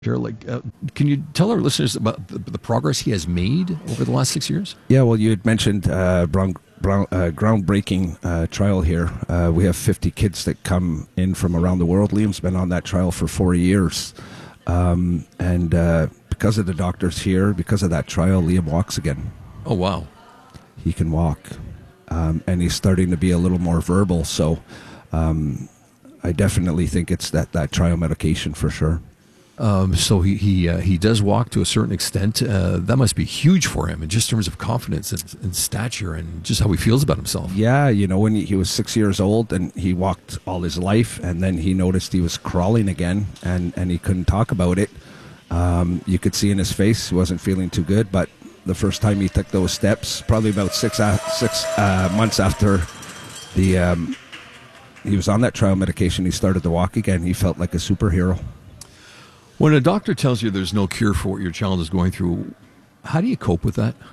Can you tell our listeners about the progress he has made over the last 6 years? Yeah, well, you had mentioned groundbreaking trial here. We have 50 kids that come in from around the world. Liam's been on that trial for 4 years. And because of the doctors here, because of that trial, Liam walks again. Oh, wow. He can walk. And he's starting to be a little more verbal. So I definitely think it's that trial medication for sure. So he does walk to a certain extent. That must be huge for him, in just terms of confidence and stature and just how he feels about himself. Yeah, when he was 6 years old and he walked all his life, and then he noticed he was crawling again, and he couldn't talk about it. You could see in his face he wasn't feeling too good, but the first time he took those steps, probably about six months after he was on that trial medication, he started to walk again. He felt like a superhero. When a doctor tells you there's no cure for what your child is going through, how do you cope with that?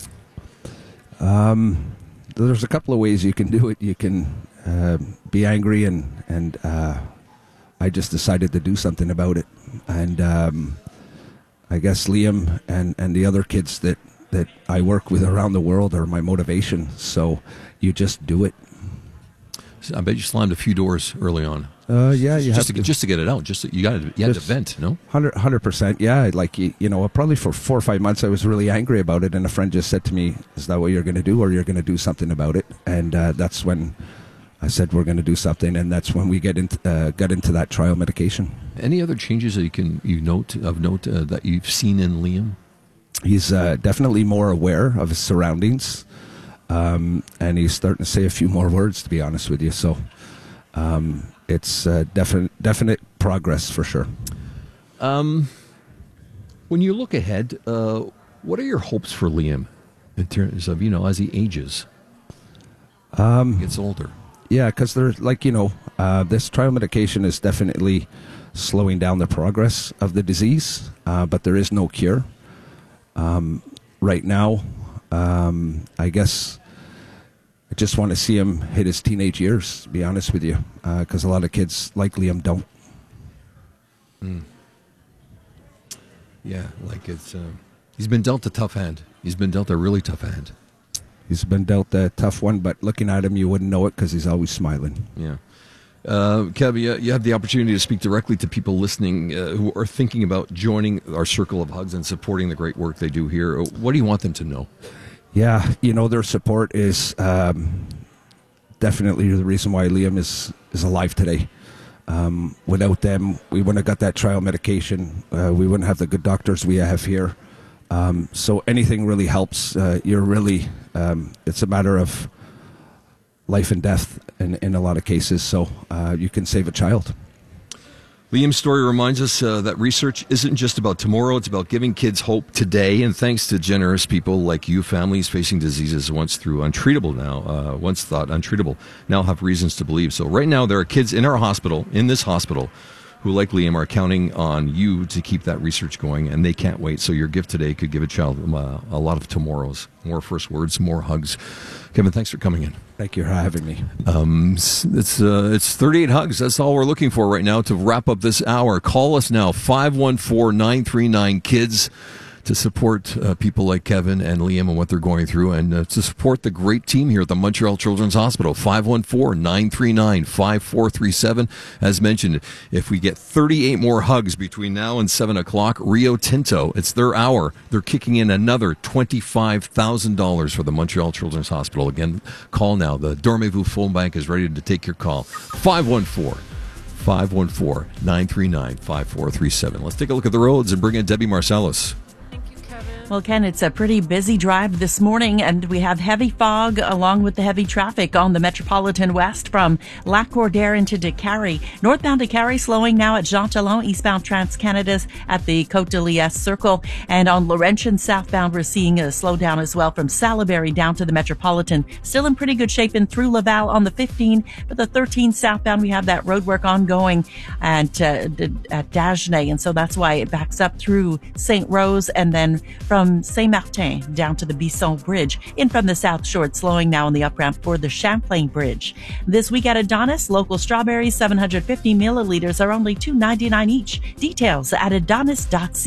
There's a couple of ways you can do it. You can be angry, and I just decided to do something about it. And I guess Liam and the other kids that I work with around the world are my motivation. So you just do it. I bet you slammed a few doors early on. Yeah, just to get it out. You had to vent, no? 100%. Yeah, like probably for 4 or 5 months I was really angry about it, and a friend just said to me, "Is that what you're going to do, or you're going to do something about it?" And that's when I said we're going to do something, and that's when we got into that trial medication. Any other changes that you note that you've seen in Liam? He's definitely more aware of his surroundings, and he's starting to say a few more words, to be honest with you. So. It's definite progress for sure. When you look ahead, what are your hopes for Liam in terms of, as he ages, gets older? Yeah, because there's this trial medication is definitely slowing down the progress of the disease, but there is no cure. Right now, I guess I just want to see him hit his teenage years, to be honest with you, because a lot of kids like Liam don't. Yeah, he's been dealt a tough hand. He's been dealt a really tough hand. He's been dealt a tough one, but looking at him, you wouldn't know it because he's always smiling. Yeah. Kev, you have the opportunity to speak directly to people listening who are thinking about joining our Circle of Hugs and supporting the great work they do here. What do you want them to know? Yeah, their support is definitely the reason why Liam is alive today. Without them, we wouldn't have got that trial medication. We wouldn't have the good doctors we have here. So anything really helps. It's a matter of life and death in a lot of cases. So you can save a child. Liam's story reminds us that research isn't just about tomorrow, it's about giving kids hope today. And thanks to generous people like you, families facing diseases once thought untreatable, now have reasons to believe. So right now there are kids in this hospital, who like Liam are counting on you to keep that research going, and they can't wait. So your gift today could give a child a lot of tomorrows, more first words, more hugs. Kevin, thanks for coming in. Thank you for having me. It's 38 hugs. That's all we're looking for right now to wrap up this hour. Call us now, 514-939-KIDS, to support people like Kevin and Liam and what they're going through, and to support the great team here at the Montreal Children's Hospital. 514-939-5437. As mentioned, if we get 38 more hugs between now and 7 o'clock, Rio Tinto, it's their hour. They're kicking in another $25,000 for the Montreal Children's Hospital. Again, call now. The Dormez-vous phone bank is ready to take your call. 514-939-5437. Let's take a look at the roads and bring in Debbie Marcellus. Well, Ken, it's a pretty busy drive this morning, and we have heavy fog along with the heavy traffic on the Metropolitan West from Lac-Cordaire into Décarie. Northbound Décarie slowing now at Jean Talon, eastbound Trans-Canada's at the Côte de Liesse Circle. And on Laurentian southbound, we're seeing a slowdown as well from Salaberry down to the Metropolitan. Still in pretty good shape in through Laval on the 15, but the 13 southbound, we have that road work ongoing at Dagenais, and so that's why it backs up through St. Rose, and then from from Saint-Martin down to the Bisson Bridge. In from the South Shore, it's slowing now on the up-ramp for the Champlain Bridge. This week at Adonis, local strawberries, 750 milliliters, are only $2.99 each. Details at adonis.ca.